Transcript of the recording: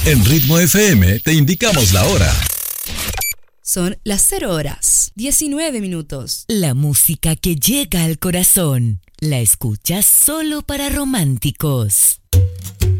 En Ritmo FM te indicamos la hora. Son las 0 horas, 19 minutos. La música que llega al corazón, la escuchas solo para románticos.